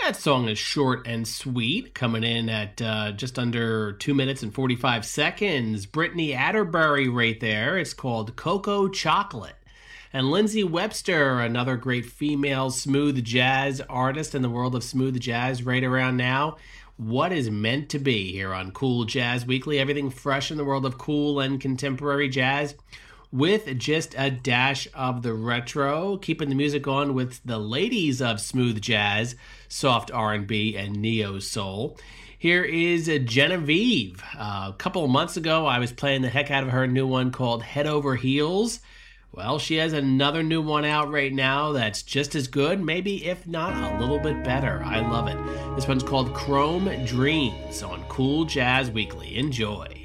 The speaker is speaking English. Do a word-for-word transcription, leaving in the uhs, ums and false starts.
That song is short and sweet, coming in at uh, just under two minutes and forty-five seconds. Brittany Atterbury right there. It's called Cocoa Chocolate. And Lindsay Webster, another great female smooth jazz artist in the world of smooth jazz right around now. What is meant to be here on Cool Jazz Weekly. Everything fresh in the world of cool and contemporary jazz, with just a dash of the retro, keeping the music on with the ladies of smooth jazz, soft R and B, and neo soul. Here is Genevieve. Uh, a couple of months ago, I was playing the heck out of her new one called Head Over Heels. Well, she has another new one out right now that's just as good, maybe if not a little bit better. I love it. This one's called Chrome Dreams on Cool Jazz Weekly. Enjoy.